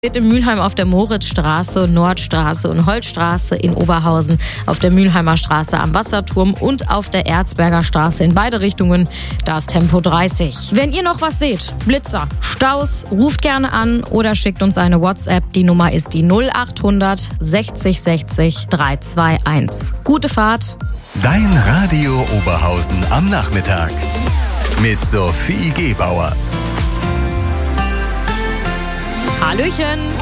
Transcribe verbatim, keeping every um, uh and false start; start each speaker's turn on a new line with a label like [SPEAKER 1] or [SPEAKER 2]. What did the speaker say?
[SPEAKER 1] In Mülheim auf der Moritzstraße, Nordstraße und Holzstraße in Oberhausen, auf der Mülheimer Straße am Wasserturm und auf der Erzberger Straße in beide Richtungen. Da ist Tempo dreißig. Wenn ihr noch was seht, Blitzer, Staus, ruft gerne an oder schickt uns eine WhatsApp. Die Nummer ist die null acht hundert sechzig sechzig dreihunderteinundzwanzig. Gute Fahrt.
[SPEAKER 2] Dein Radio Oberhausen am Nachmittag mit Sophie Gebauer.
[SPEAKER 1] Hallöchen.